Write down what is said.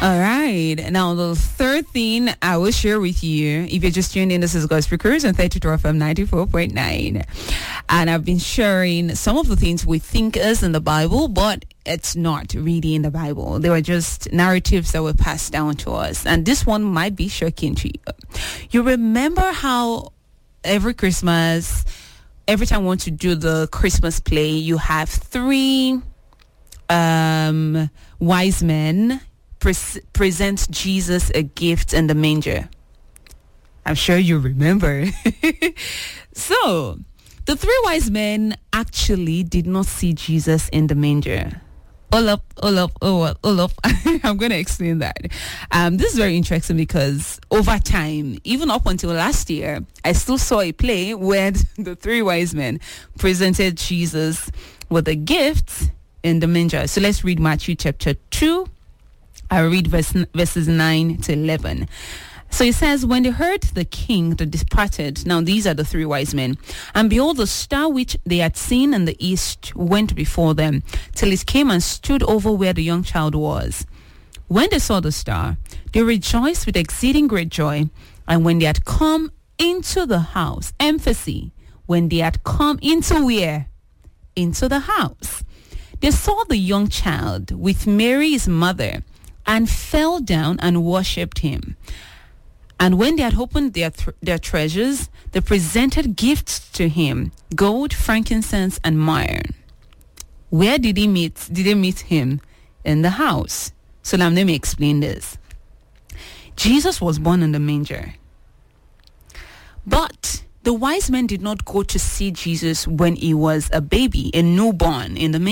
All right. Now, the third thing I will share with you, if you're just tuning in, this is Gospel Cruise on 32 FM 94.9. And I've been sharing some of the things we think is in the Bible, but it's not really in the Bible. They were just narratives that were passed down to us. And this one might be shocking to you. You remember how every Christmas, every time we want to do the Christmas play, you have three wise men present Jesus a gift in the manger. I'm sure you remember. So, the three wise men actually did not see Jesus in the manger. All up. I'm going to explain that. This is very interesting because over time, even up until last year, I still saw a play where the three wise men presented Jesus with a gift in the manger. So let's read Matthew chapter 2. I'll read verses 9 to 11. So it says, when they heard the king, they departed. Now these are the three wise men. And behold, the star which they had seen in the east went before them, till it came and stood over where the young child was. When they saw the star, they rejoiced with exceeding great joy. And when they had come into the house, emphasis, when they had come into where? Into the house. They saw the young child with Mary his mother, and fell down and worshipped him. And when they had opened their treasures, they presented gifts to him, gold, frankincense, and myrrh. Where did they meet him? In the house. So now let me explain this. Jesus was born in the manger. But the wise men did not go to see Jesus when he was a baby, a newborn in the manger.